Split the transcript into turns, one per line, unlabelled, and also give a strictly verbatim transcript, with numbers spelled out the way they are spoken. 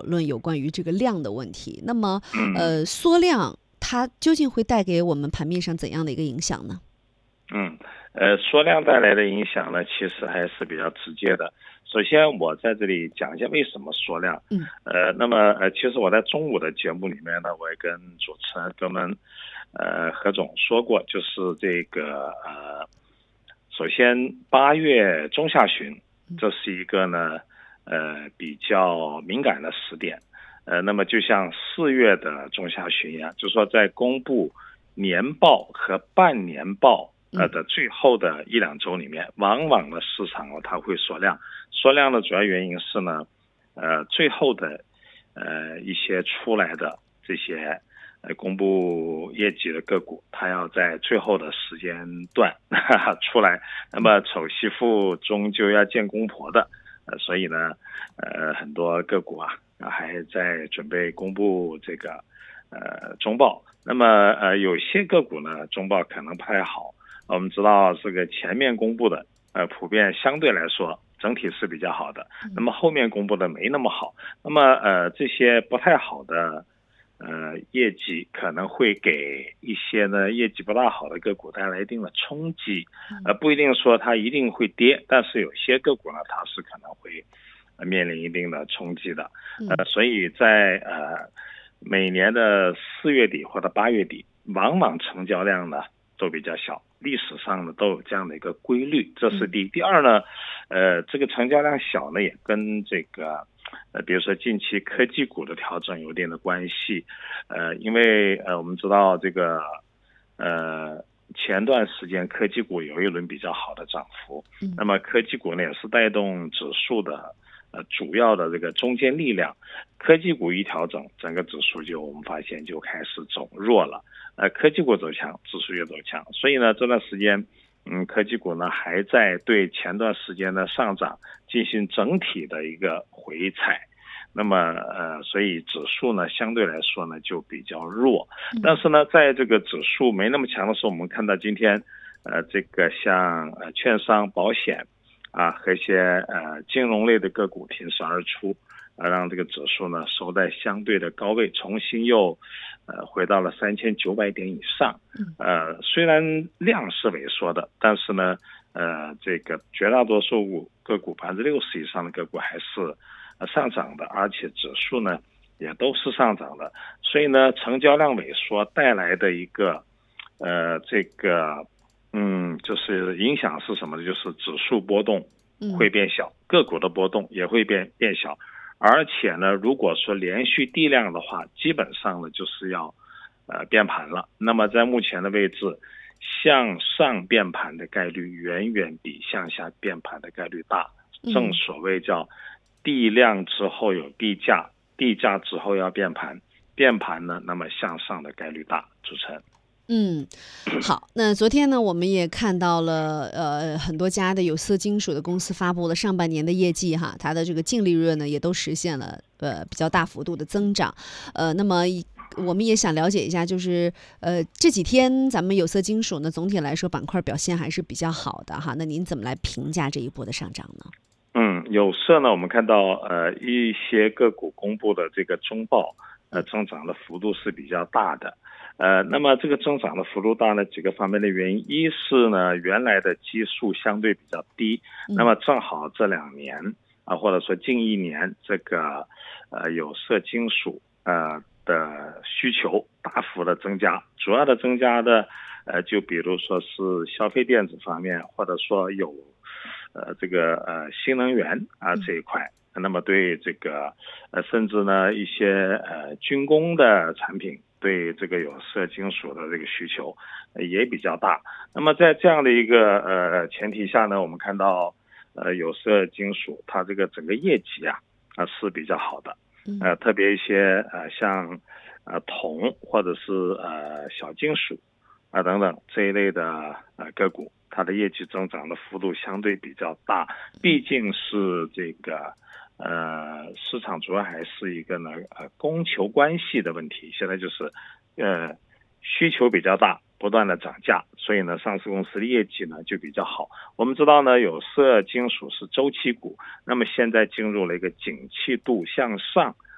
论有关于这个量的问题。那么呃，缩量它究竟会带给我们盘面上怎样的一个影响呢？
嗯，呃，缩量带来的影响呢，其实还是比较直接的。首先，我在这里讲一下为什么缩量。
嗯，
呃，那么呃，其实我在中午的节目里面呢，我也跟主持人跟我们呃何总说过，就是这个呃，首先八月中下旬，这是一个呢呃比较敏感的时点。呃，那么就像四月的中下旬一样，就是说在公布年报和半年报呃的最后的一两周里面，往往的市场哦它会缩量。缩量的主要原因是呢，呃，最后的呃一些出来的这些呃公布业绩的个股，它要在最后的时间段哈哈出来。那么丑媳妇终究要见公婆的，呃，所以呢，呃，很多个股啊还在准备公布这个呃中报。那么呃有些个股呢中报可能不太好。我们知道这个前面公布的呃普遍相对来说整体是比较好的，那么后面公布的没那么好。那么呃这些不太好的呃业绩可能会给一些呢业绩不大好的个股带来一定的冲击，呃不一定说它一定会跌，但是有些个股呢它是可能会面临一定的冲击的。呃所以在呃每年的四月底或者八月底，往往成交量呢都比较小，历史上呢都有这样的一个规律，这是第一。第二呢，呃，这个成交量小呢，也跟这个，呃，比如说近期科技股的调整有一定的关系，呃，因为呃我们知道这个，呃。前段时间科技股有一轮比较好的涨幅，那么科技股呢也是带动指数的呃主要的这个中坚力量。科技股一调整，整个指数就我们发现就开始走弱了。呃，科技股走强，指数也走强。所以呢，这段时间，嗯，科技股呢还在对前段时间的上涨进行整体的一个回踩。那么呃，所以指数呢相对来说呢就比较弱。但是呢，在这个指数没那么强的时候，我们看到今天呃这个像呃券商、保险啊和一些呃金融类的个股挺身而出，呃让这个指数呢收在相对的高位，重新又呃回到了三千九百点以上。呃虽然量是萎缩的，但是呢呃这个绝大多数个股百分之六十以上的个股还是上涨的，而且指数呢也都是上涨的。所以呢成交量萎缩带来的一个呃这个嗯就是影响是什么呢？就是指数波动会变小，个股的波动也会变变小。而且呢如果说连续低量的话，基本上呢就是要呃变盘了。那么在目前的位置，向上变盘的概率远远比向下变盘的概率大。正所谓叫地量之后有地价，地价之后要变盘，变盘呢，那么向上的概率大。主持人。
嗯，好，那昨天呢，我们也看到了，呃，很多家的有色金属的公司发布了上半年的业绩哈，它的这个净利润呢也都实现了呃比较大幅度的增长，呃，那么我们也想了解一下，就是呃这几天咱们有色金属呢总体来说板块表现还是比较好的哈，那您怎么来评价这一波的上涨呢？
嗯，有色呢，我们看到呃一些个股公布的这个中报，呃增长的幅度是比较大的。呃，那么这个增长的幅度大呢，几个方面的原因，一是呢原来的基数相对比较低，那么正好这两年啊，或者说近一年，这个呃有色金属呃的需求大幅的增加，主要的增加的呃就比如说是消费电子方面，或者说有呃这个呃新能源啊这一块。那么对这个呃甚至呢一些呃军工的产品，对这个有色金属的这个需求也比较大。那么在这样的一个呃前提下呢，我们看到呃有色金属它这个整个业绩啊啊是比较好的。呃特别一些呃像呃铜或者是呃小金属啊等等这一类的呃个股，它的业绩增长的幅度相对比较大。毕竟是这个呃，市场主要还是一个呢，呃，供求关系的问题。现在就是，呃，需求比较大，不断的涨价，所以呢，上市公司的业绩呢就比较好。我们知道呢，有色金属是周期股，那么现在进入了一个景气度向上